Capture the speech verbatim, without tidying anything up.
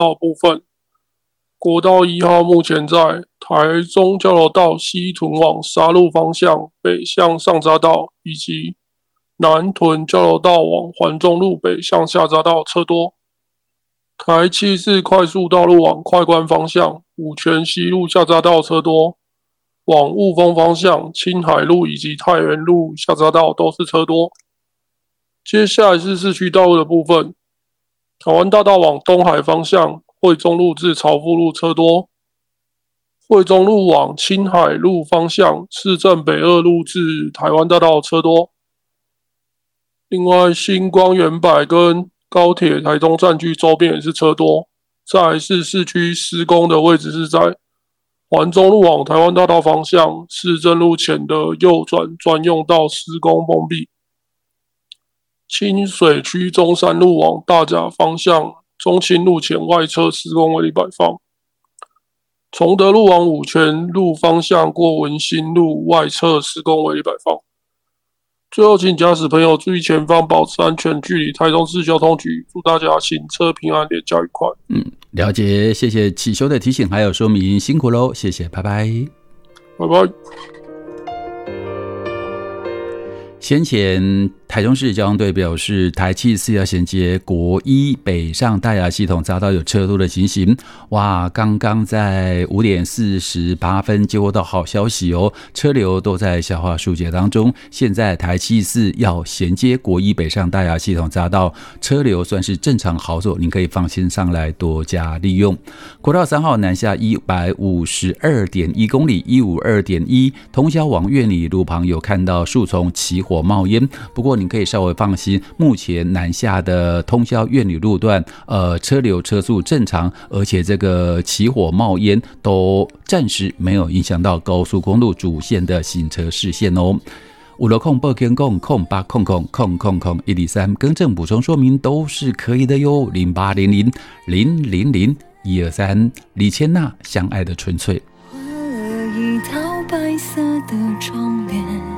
道部分，国道一号目前在台中交流道西屯往沙鹿方向北向上匝道，以及南屯交流道往环中路北向下匝道车多。台七四快速道路往快关方向，五权西路下匝道车多，往雾峰方向青海路以及太原路下匝道都是车多。接下来是市区道路的部分，台湾大道往东海方向，惠中路至朝富路车多，惠中路往青海路方向，市政北二路至台湾大道车多。另外，新光园百跟高铁台中站区周边也是车多。再来是市区施工的位置是在环中路往台湾大道方向，市政路前的右转专用道施工封闭。清水区中山路往大甲方向，中清路前外侧施工围篱摆放。崇德路往五权路方向过文心路外侧施工围篱摆放。最后，请驾驶朋友注意前方，保持安全距离。台中市交通局祝大家行车平安，连假愉快。 嗯，了解，谢谢启修的提醒还有说明，辛苦喽，谢谢，拜拜， 拜拜。 先前台中市交通队表示，台七四要衔接国一北上大雅系统，遭到有车多的情形。哇，刚刚在五点四十八分接获到好消息哦，车流都在消化疏解当中。现在台七四要衔接国一北上大雅系统匝道，车流算是正常好走，您可以放心上来多加利用。国道三号南下一百五十二点一公里，一百五十二点一，通宵往苑里路旁有看到树丛起火冒烟，不过您可以稍微放心，目前南下的通宵苑里路段，呃，车流车速正常，而且这个起火冒烟都暂时没有影响到高速公路主线的行车视线哦。五楼控报天控控八控控控控控一零三，更正补充说明都是可以的哟。零八零零零零零一二三，李千娜，相爱的纯粹。 换了一套白色的窗帘。